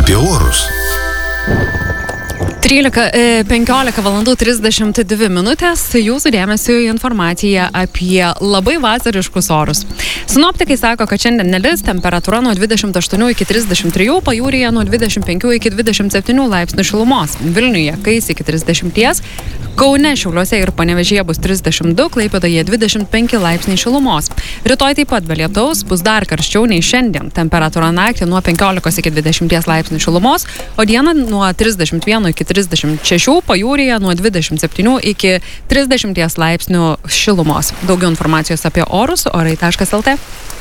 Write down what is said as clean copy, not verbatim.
apie orus. 15 valandų 32 minutės, jūsų dėmesio informacija apie labai vasariškus orus. Sinoptikai sako, kad šiandien nelis, temperatūra nuo 28 iki 33, pajūryje nuo 25 iki 27 laipsnių šilumos. Vilniuje kais iki 30, Kaune, Šiauliuose ir Panevėžyje bus 32, Klaipėdoje 25 laipsniai šilumos. Rytoj taip pat be lietaus bus dar karščiau nei šiandien. Temperatūra naktį nuo 15 iki 20 laipsnių šilumos, o dieną nuo 31 iki 36, pajūryje nuo 27 iki 30 laipsnių šilumos. Daugiau informacijos apie orus orai.lt.